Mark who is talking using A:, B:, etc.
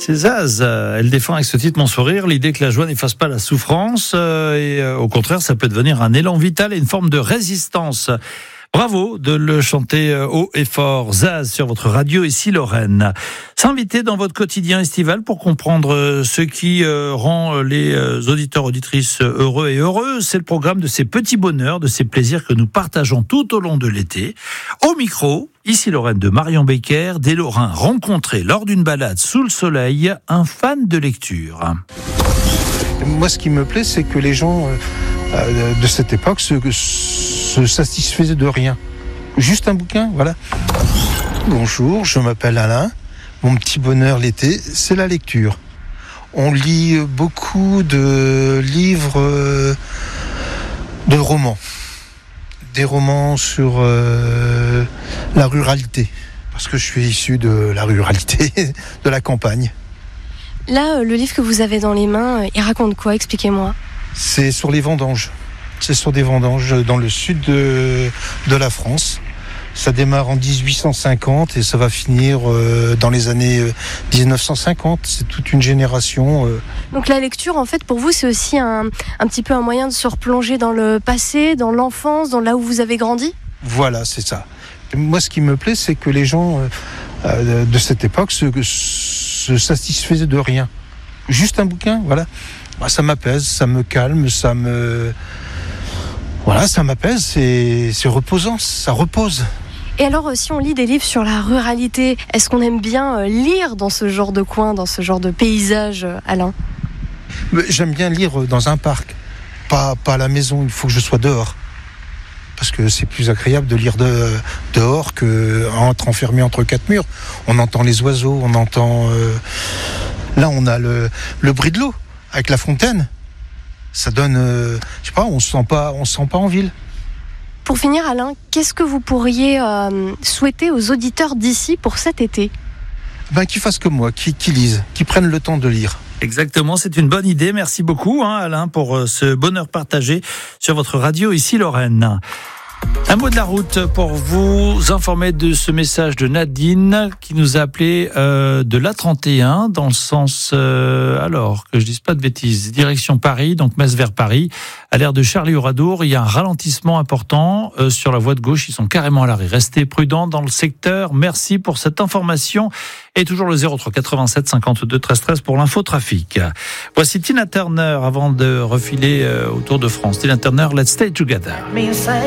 A: c'est Zaz. Elle défend avec ce titre Mon sourire l'idée que la joie n'efface pas la souffrance et au contraire, ça peut devenir un élan vital et une forme de résistance. Bravo de le chanter haut et fort. Zaz sur votre radio ici Lorraine. S'inviter dans votre quotidien estival pour comprendre ce qui rend les auditeurs auditrices heureux et heureuses. C'est le programme de ces petits bonheurs, de ces plaisirs que nous partageons tout au long de l'été. Au micro, ici Lorraine de Marion Becker, des Lorrains rencontrés lors d'une balade sous le soleil, un fan de lecture.
B: Moi, ce qui me plaît, c'est que les gens de cette époque se satisfaisaient de rien. Juste un bouquin, voilà. Bonjour, je m'appelle Alain. Mon petit bonheur l'été, c'est la lecture. On lit beaucoup de livres, de romans. Des romans sur la ruralité. Parce que je suis issu de la ruralité, de la campagne.
C: Là, le livre que vous avez dans les mains, il raconte quoi ? Expliquez-moi.
B: C'est sur les vendanges. C'est sur des vendanges dans le sud de la France. Ça démarre en 1850 et ça va finir dans les années 1950. C'est toute une génération.
C: Donc la lecture, en fait, pour vous, c'est aussi un petit peu un moyen de se replonger dans le passé, dans l'enfance, dans là où vous avez grandi ?
B: Voilà, c'est ça. Moi, ce qui me plaît, c'est que les gens de cette époque se satisfaisaient de rien. Juste un bouquin, voilà. Ça m'apaise, ça me calme, ça m'apaise, c'est reposant, ça repose.
C: Et alors, si on lit des livres sur la ruralité, est-ce qu'on aime bien lire dans ce genre de coin, dans ce genre de paysage, Alain ?
B: J'aime bien lire dans un parc, pas à la maison, il faut que je sois dehors. Parce que c'est plus agréable de lire dehors qu'être enfermé entre quatre murs. On entend les oiseaux, on entend... Là, on a le bruit de l'eau avec la fontaine. Ça donne... je sais pas, on se sent pas en ville.
C: Pour finir, Alain, qu'est-ce que vous pourriez souhaiter aux auditeurs d'ici pour cet été ?
B: Qu'ils fassent comme moi, qui lisent, qui prennent le temps de lire.
A: Exactement, c'est une bonne idée. Merci beaucoup, Alain, pour ce bonheur partagé sur votre radio ici Lorraine. Un mot de la route pour vous informer de ce message de Nadine qui nous a appelé de l'A31 dans le sens, alors que je dise pas de bêtises, direction Paris, donc Metz vers Paris, à l'ère de Charlie-Oradour. Il y a un ralentissement important sur la voie de gauche, ils sont carrément à l'arrêt. Restez prudents dans le secteur. Merci pour cette information. Et toujours le 03 87 52 13 13 pour l'infotrafic. Voici Tina Turner avant de refiler autour de France. Tina Turner, Let's Stay Together.